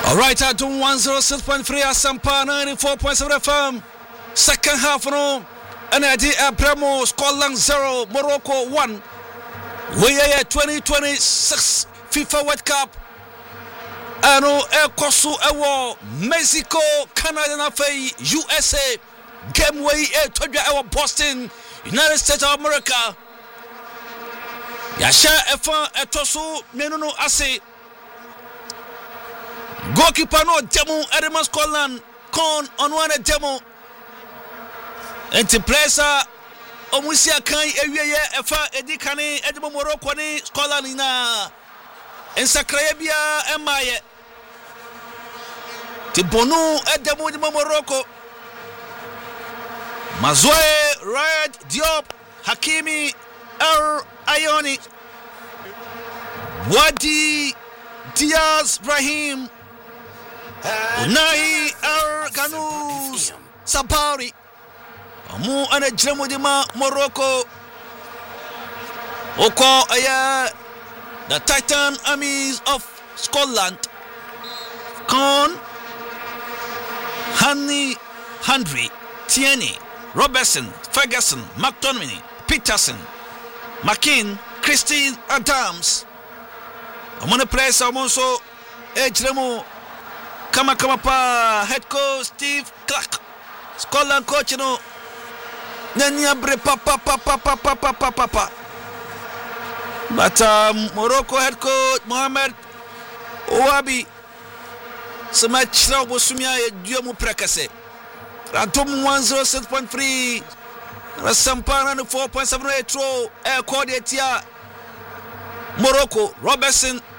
All right, at 106.3 Asampa 94.7 FM. Second half, no. And I did Premo, Scotland 0, Morocco 1. We are 2026 FIFA World Cup. Ano Kosu Ewo, Mexico, Canada, na Fay, USA. Game way Toja Ewo, Boston, United States of America. Yasha Efa Etosu, Menuno Ase. Goalkeeper no demo Edema Scotland con on one demo enti pressa omusia kan ewieye efa edikane edemo Morocco ni Scotland na ensakraye bia emaye ti bonu edemo di Morocco Mazoe Riyad Diop Hakimi El Ayoni Wadi Diaz Brahim Unai Ganous Sabari Amu ane jremu di Morocco Oko aya the Titan Armies of Scotland Con Henry Tierney Robertson Ferguson McTominay Peterson McKean Christine Adams Amone press amonso jremu Kama pa head coach Steve Clark Scotland coach no Nanya bre papa but Morocco head coach Mohamed Ouabi Samachra Bosumia Duamu Prekase Ratom 106.3 Rasampana 4.7 Retro Air Cordiatia Morocco Robertson